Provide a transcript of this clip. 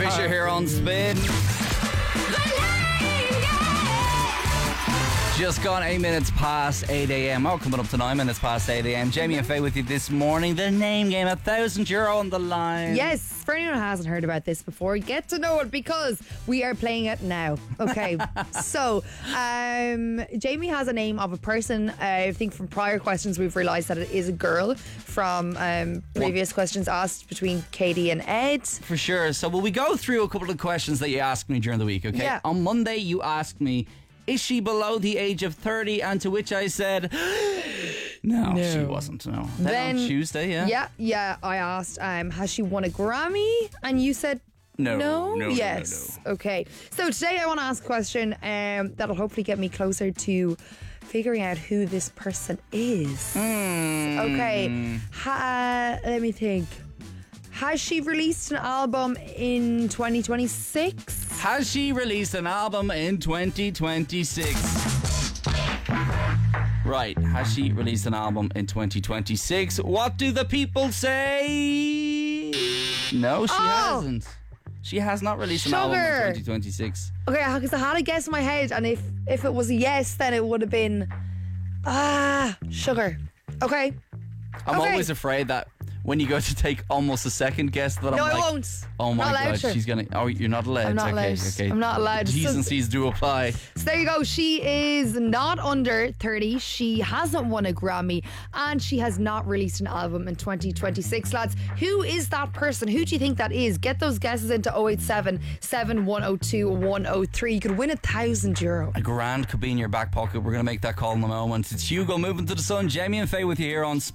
Fisher here on Spin. Just gone 8 minutes past 8 a.m. Oh, coming up to 9 minutes past 8 a.m. Jamie and Faye with you this morning. The name game, €1,000 on the line. Yes, for anyone who hasn't heard about this before, get to know it because we are playing it now. Okay, so Jamie has a name of a person. I think from prior questions we've realised that it is a girl from previous questions asked between Katie and Ed. For sure. So will we go through a couple of questions that you asked me during the week, okay? Yeah. On Monday you asked me, is she below the age of 30? And to which I said, no, she wasn't. No. Then on Tuesday, Yeah, I asked, has she won a Grammy? And you said, No. Yes. No. Okay. So today I want to ask a question that'll hopefully get me closer to figuring out who this person is. Okay. Let me think. Has she released an album in 2026? Has she released an album in 2026? Right. Has she released an album in 2026? What do the people say? No, she hasn't. She has not released an album in 2026. Okay, because I had a guess in my head, and if it was a yes, then it would have been Sugar. Okay. I'm always afraid that when you go to take almost a second guess that I won't. Oh my God, she's gonna. Oh, you're not allowed. I'm not allowed. Okay. I'm not allowed. T's and C's do apply. So there you go. She is not under 30. She hasn't won a Grammy, and she has not released an album in 2026. Lads, who is that person? Who do you think that is? Get those guesses into 087 7102 103. You could win €1,000. A grand could be in your back pocket. We're gonna make that call in a moment. It's Hugo moving to the sun. Jamie and Faye with you here on Spin.